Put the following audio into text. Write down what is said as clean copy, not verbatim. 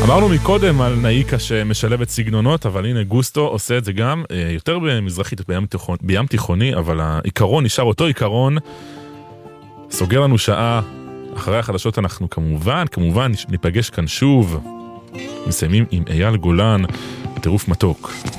אמרנו מקודם על נאיקה שמשלבת סגנונות, אבל הנה גוסטו עושה את זה גם יותר במזרחית, בים תיכוני, אבל העיקרון נשאר אותו עיקרון. סוגר לנו שעה, אחרי החדשות אנחנו כמובן ניפגש כאן שוב. מסיימים עם אייל גולן, טירוף מתוק.